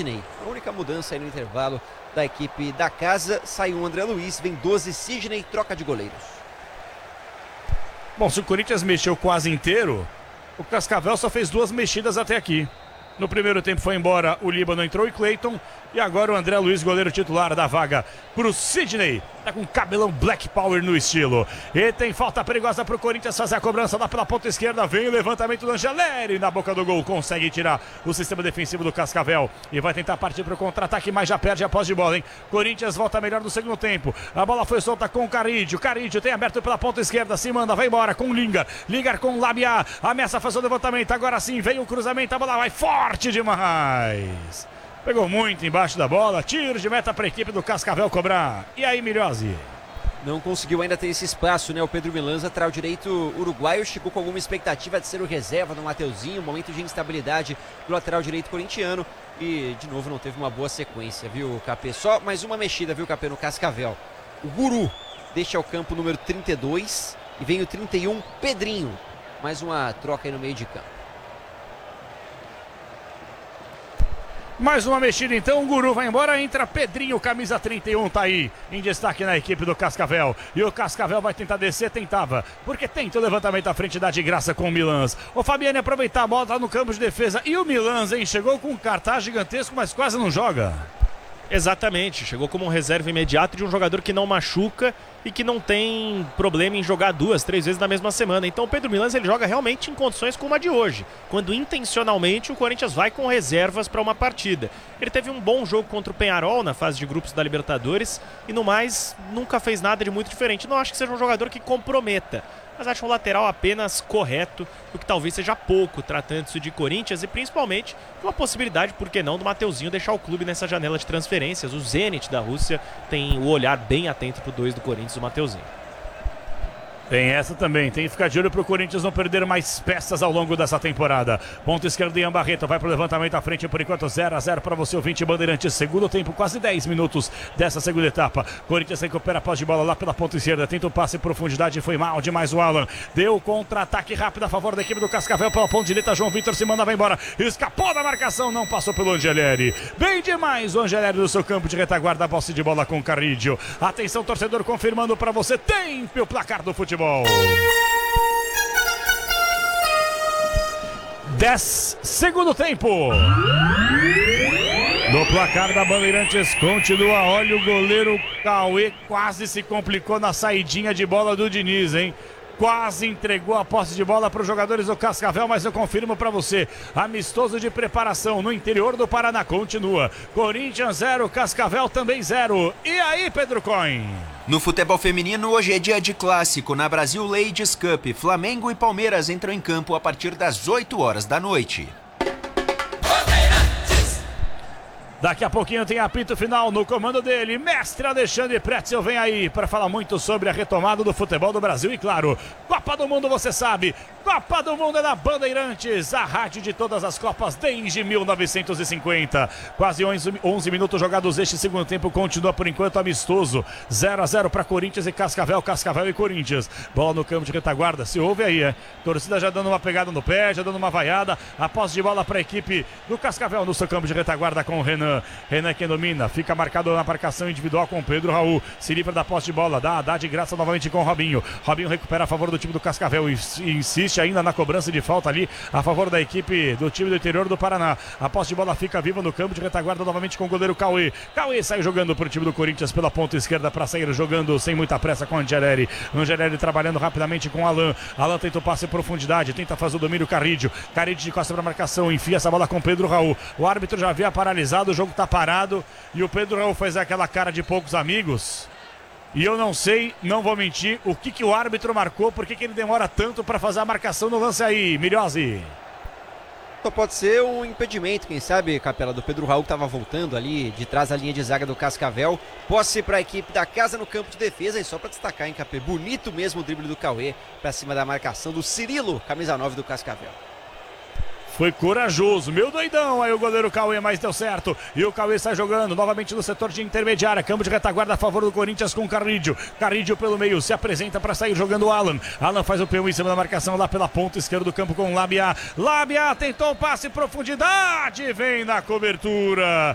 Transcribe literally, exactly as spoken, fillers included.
Sidney. A única mudança aí no intervalo da equipe da casa. Saiu o André Luiz, vem doze Sidney, troca de goleiros. Bom, se o Corinthians mexeu quase inteiro, o Cascavel só fez duas mexidas até aqui. No primeiro tempo foi embora o Líbano, entrou e Cleiton. E agora o André Luiz, goleiro titular, da vaga pro Sidney. Tá com cabelão Black Power no estilo. E tem falta perigosa pro Corinthians fazer a cobrança lá pela ponta esquerda. Vem o levantamento do Angeleri na boca do gol. Consegue tirar o sistema defensivo do Cascavel. E vai tentar partir pro contra-ataque, mas já perde a posse de bola, hein? Corinthians volta melhor no segundo tempo. A bola foi solta com o Carídio. Carídio tem aberto pela ponta esquerda. Se manda, vai embora com o Lingar. Lingar com o Lábia. Ameaça fazer o levantamento. Agora sim, vem o cruzamento. A bola vai forte demais. Pegou muito embaixo da bola, tiro de meta para a equipe do Cascavel cobrar. E aí, Milhozzi? Não conseguiu ainda ter esse espaço, né? O Pedro Milans, lateral direito uruguaio, chegou com alguma expectativa de ser o reserva do Mateuzinho, momento de instabilidade do lateral direito corintiano. E, de novo, não teve uma boa sequência, viu, Capê? Só mais uma mexida, viu, Capê, no Cascavel. O Guru deixa o campo número trinta e dois e vem o trinta e um, Pedrinho. Mais uma troca aí no meio de campo. Mais uma mexida então, o Guru vai embora, entra Pedrinho, camisa trinta e um, tá aí, em destaque na equipe do Cascavel. E o Cascavel vai tentar descer, tentava, porque tenta o levantamento à frente, dá de graça com o Milans. O Fabiani aproveitar a bola, tá no campo de defesa. E o Milans, hein, chegou com um cartaz gigantesco, mas quase não joga. Exatamente, chegou como um reserva imediato de um jogador que não machuca e que não tem problema em jogar duas, três vezes na mesma semana. Então o Pedro Milans, ele joga realmente em condições como a de hoje, quando intencionalmente o Corinthians vai com reservas para uma partida. Ele teve um bom jogo contra o Peñarol na fase de grupos da Libertadores e no mais nunca fez nada de muito diferente. Não acho que seja um jogador que comprometa, mas acho um lateral apenas correto, o que talvez seja pouco, tratando-se de Corinthians e principalmente uma possibilidade, por que não, do Mateuzinho deixar o clube nessa janela de transferências. O Zenit da Rússia tem o olhar bem atento pro dois do Corinthians, o Mateuzinho. Tem essa também, tem que ficar de olho pro Corinthians não perder mais peças ao longo dessa temporada. Ponto esquerdo, Ian Barreto vai pro levantamento à frente, por enquanto zero a zero para você, ouvinte Bandeirantes. Segundo tempo, quase dez minutos dessa segunda etapa. Corinthians recupera a posse de bola lá pela ponta esquerda, tenta o passe em profundidade, foi mal demais o Alan. Deu contra-ataque rápido a favor da equipe do Cascavel pela ponta direita, João Vitor se manda, vai embora. Escapou da marcação, não passou pelo Angeleri. Bem demais o Angeleri no seu campo de retaguarda, a posse de bola com o Carrídio. Atenção, torcedor, confirmando para você, tempo o placar do futebol. dez, segundo tempo. No placar da Bandeirantes continua, olha o goleiro Cauê, quase se complicou na saidinha de bola do Diniz, hein? Quase entregou a posse de bola para os jogadores do Cascavel, mas eu confirmo para você, amistoso de preparação no interior do Paraná, continua. Corinthians zero, Cascavel também zero. E aí, Pedro Coin? No futebol feminino, hoje é dia de clássico na Brasil Ladies Cup. Flamengo e Palmeiras entram em campo a partir das oito horas da noite. Daqui a pouquinho tem apito final no comando dele, mestre Alexandre Pretzel vem aí para falar muito sobre a retomada do futebol do Brasil e claro, Copa do Mundo você sabe, Copa do Mundo é da Bandeirantes, a rádio de todas as Copas desde mil novecentos e cinquenta. Quase onze minutos jogados, este segundo tempo continua por enquanto amistoso, zero a zero para Corinthians e Cascavel, Cascavel e Corinthians. Bola no campo de retaguarda, se ouve aí, é. Torcida já dando uma pegada no pé, já dando uma vaiada, a posse de bola para a equipe do Cascavel no seu campo de retaguarda com o Renan. Renan que domina, fica marcado na marcação individual com o Pedro Raul, se livra da posse de bola, dá, dá de graça novamente com o Robinho. Robinho recupera a favor do time do Cascavel e, e insiste ainda na cobrança de falta ali a favor da equipe do time do interior do Paraná. A posse de bola fica viva no campo de retaguarda novamente com o goleiro Cauê. Cauê sai jogando para o time do Corinthians pela ponta esquerda para sair jogando sem muita pressa com o Angeleri. Angeleri trabalhando rapidamente com o Alan. Alan tenta o passe em profundidade, tenta fazer o domínio Carrídio. Carrídio de costa para marcação, enfia essa bola com o Pedro Raul. O árbitro já havia paralisado, o jogo tá parado e o Pedro Raul faz aquela cara de poucos amigos. E eu não sei, não vou mentir, o que, que o árbitro marcou, por que, que ele demora tanto para fazer a marcação no lance aí, Milhozzi? Só pode ser um impedimento, quem sabe, Capela, do Pedro Raul que estava voltando ali de trás da linha de zaga do Cascavel. Posse para a equipe da casa no campo de defesa e só para destacar, hein, Capê? Bonito mesmo o drible do Cauê para cima da marcação do Cirilo, camisa nove do Cascavel. Foi corajoso, meu doidão, aí o goleiro Cauê, mas deu certo, e o Cauê sai jogando novamente no setor de intermediária, campo de retaguarda a favor do Corinthians com o Carrídio, Carrídio pelo meio, se apresenta para sair jogando o Alan, Alan faz o peão em cima da marcação lá pela ponta esquerda do campo com o Lábia, Lábia tentou o passe em profundidade, vem na cobertura,